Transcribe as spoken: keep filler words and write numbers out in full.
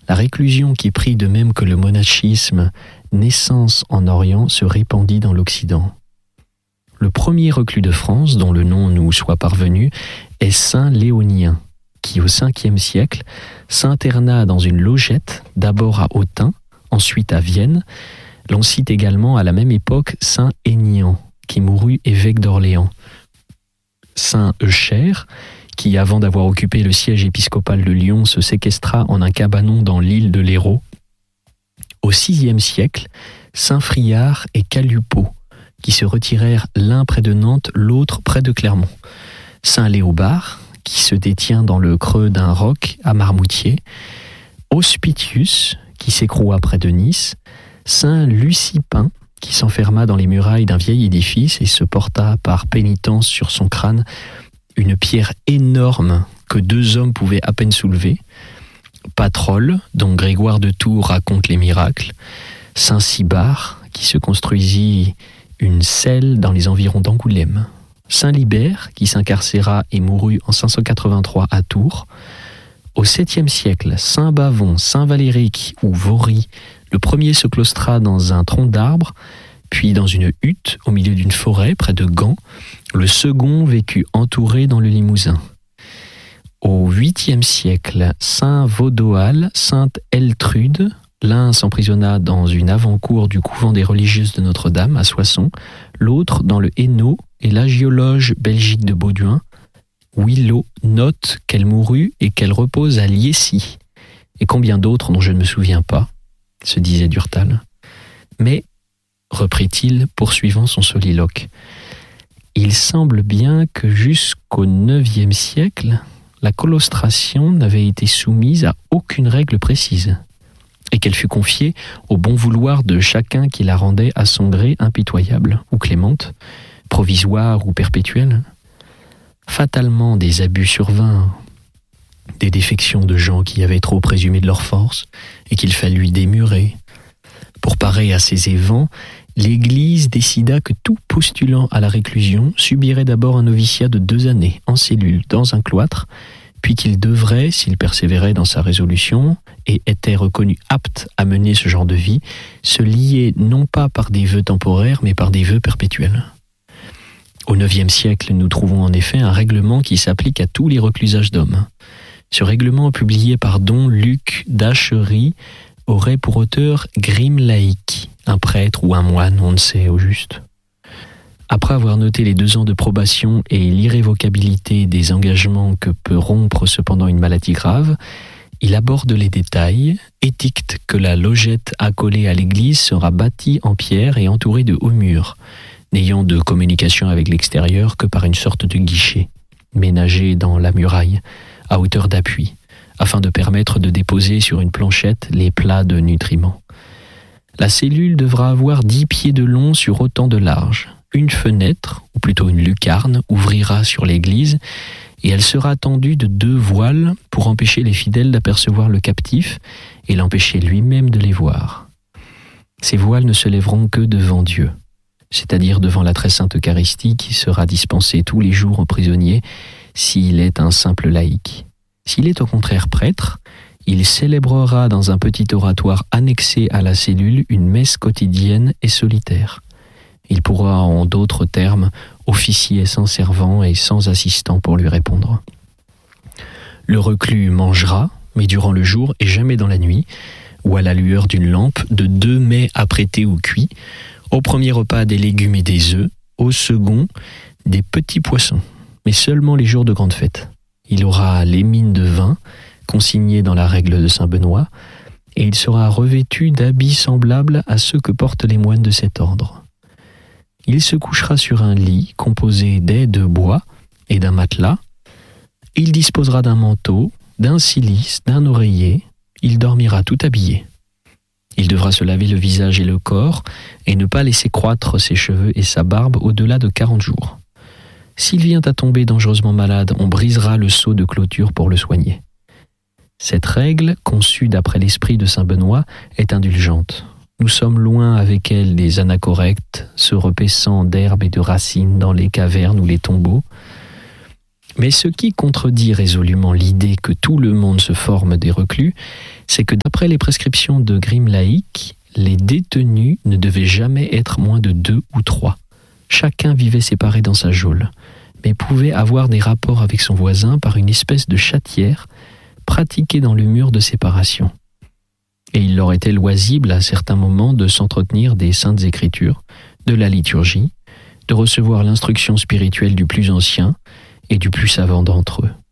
la réclusion qui prit de même que le monachisme naissance en Orient se répandit dans l'Occident. Le premier reclus de France, dont le nom nous soit parvenu, est saint Léonien, qui au cinquième siècle s'interna dans une logette, d'abord à Autun, ensuite à Vienne. L'on cite également à la même époque saint Aignan, qui mourut évêque d'Orléans. Saint Eucher, qui avant d'avoir occupé le siège épiscopal de Lyon se séquestra en un cabanon dans l'île de l'Hérault. Au sixième siècle, saint Friard et Calupo, qui se retirèrent l'un près de Nantes, l'autre près de Clermont. Saint Léobard, qui se détient dans le creux d'un roc à Marmoutier. Hospitius, qui s'écroula près de Nice. Saint Lucipin, qui s'enferma dans les murailles d'un vieil édifice et se porta par pénitence sur son crâne une pierre énorme que deux hommes pouvaient à peine soulever. Patrol, dont Grégoire de Tours raconte les miracles. Saint Cybard, qui se construisit une celle dans les environs d'Angoulême. Saint Libère, qui s'incarcéra et mourut en cinq cent quatre-vingt-trois à Tours. Au septième siècle, Saint Bavon, Saint Valéric ou Vaury, le premier se claustra dans un tronc d'arbre, puis dans une hutte au milieu d'une forêt près de Gand. Le second vécut entouré dans le Limousin. Au huitième siècle, Saint Vaudoal, Sainte Eltrude, l'un s'emprisonna dans une avant-cour du couvent des religieuses de Notre-Dame à Soissons, l'autre dans le Hainaut, et l'agiologe belgique de Bauduin, Willot, note qu'elle mourut et qu'elle repose à Liessy, et combien d'autres dont je ne me souviens pas, se disait Durtal. Mais, reprit-il, poursuivant son soliloque, il semble bien que jusqu'au neuvième siècle, la claustration n'avait été soumise à aucune règle précise, et qu'elle fut confiée au bon vouloir de chacun qui la rendait à son gré impitoyable ou clémente, provisoire ou perpétuelle. Fatalement, des abus survinrent, des défections de gens qui avaient trop présumé de leur force et qu'il fallut démurer. Pour parer à ces évents, l'Église décida que tout postulant à la réclusion subirait d'abord un noviciat de deux années en cellule dans un cloître, puis qu'il devrait, s'il persévérait dans sa résolution et était reconnu apte à mener ce genre de vie, se lier non pas par des vœux temporaires, mais par des vœux perpétuels. Au neuvième siècle, nous trouvons en effet un règlement qui s'applique à tous les reclusages d'hommes. Ce règlement, publié par don Luc d'Achery, aurait pour auteur Grime laïque, un prêtre ou un moine, on ne sait au juste. Après avoir noté les deux ans de probation et l'irrévocabilité des engagements que peut rompre cependant une maladie grave, il aborde les détails, édicte que la logette accolée à l'église sera bâtie en pierre et entourée de hauts murs, n'ayant de communication avec l'extérieur que par une sorte de guichet, ménagé dans la muraille, à hauteur d'appui, afin de permettre de déposer sur une planchette les plats de nutriments. La cellule devra avoir dix pieds de long sur autant de large. Une fenêtre, ou plutôt une lucarne, ouvrira sur l'église, et elle sera tendue de deux voiles pour empêcher les fidèles d'apercevoir le captif et l'empêcher lui-même de les voir. Ces voiles ne se lèveront que devant Dieu, c'est-à-dire devant la très sainte Eucharistie qui sera dispensée tous les jours aux prisonniers s'il est un simple laïc. S'il est au contraire prêtre, il célébrera dans un petit oratoire annexé à la cellule une messe quotidienne et solitaire. Il pourra, en d'autres termes, officier sans servant et sans assistant pour lui répondre. Le reclus mangera, mais durant le jour et jamais dans la nuit, ou à la lueur d'une lampe, de deux mets apprêtés ou cuits, au premier repas des légumes et des œufs, au second des petits poissons, mais seulement les jours de grande fête. Il aura les mines de vin, consignées dans la règle de saint Benoît, et il sera revêtu d'habits semblables à ceux que portent les moines de cet ordre. Il se couchera sur un lit composé d'aies de bois et d'un matelas. Il disposera d'un manteau, d'un cilice, d'un oreiller. Il dormira tout habillé. Il devra se laver le visage et le corps et ne pas laisser croître ses cheveux et sa barbe au-delà de quarante jours. S'il vient à tomber dangereusement malade, on brisera le sceau de clôture pour le soigner. Cette règle, conçue d'après l'esprit de saint Benoît, est indulgente. Nous sommes loin avec elle des anachorectes, se repaissant d'herbes et de racines dans les cavernes ou les tombeaux. Mais ce qui contredit résolument l'idée que tout le monde se forme des reclus, c'est que d'après les prescriptions de Grimm laïque, les détenus ne devaient jamais être moins de deux ou trois. Chacun vivait séparé dans sa geôle, mais pouvait avoir des rapports avec son voisin par une espèce de chatière pratiquée dans le mur de séparation. Et il leur était loisible à certains moments de s'entretenir des saintes écritures, de la liturgie, de recevoir l'instruction spirituelle du plus ancien et du plus savant d'entre eux.